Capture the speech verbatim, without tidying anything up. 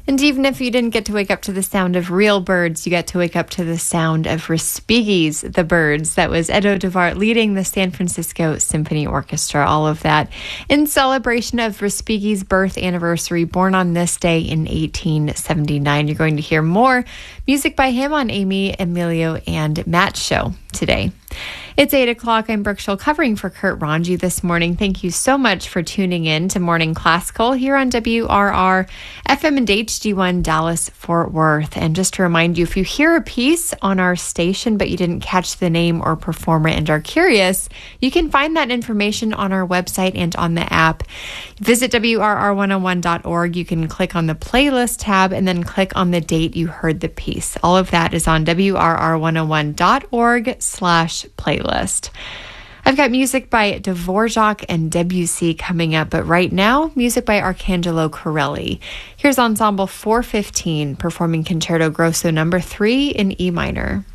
And even if you didn't get to wake up to the sound of real birds, you got to wake up to the sound of Respighi's The Birds. That was Edo Devart leading the San Francisco Symphony Orchestra. All of that in celebration of Respighi's birth anniversary, born on this day in eighteen seventy-nine. You're going to hear more music by him on Amy, Emilio, and Matt's show today. It's eight o'clock. I'm Brooke Schull covering for Kurt Ranji this morning. Thank you so much for tuning in to Morning Classical here on W R R F M and H D one Dallas Fort Worth. And just to remind you, if you hear a piece on our station but you didn't catch the name or performer and are curious, you can find that information on our website and on the app. Visit W R R one oh one dot org. You can click on the playlist tab and then click on the date you heard the piece. All of that is on W R R one oh one dot org slash playlist. I've got music by Dvorak and Debussy coming up, but right now, music by Arcangelo Corelli. Here's Ensemble four fifteen performing Concerto Grosso number three in E minor.